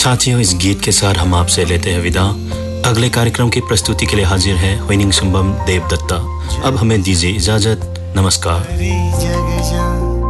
साथियों, इस गीत के साथ हम आपसे लेते हैं विदा। अगले कार्यक्रम की प्रस्तुति के लिए हाजिर है हुइनिंग शुंबम देवदत्ता। अब हमें दीजिए इजाजत। नमस्कार।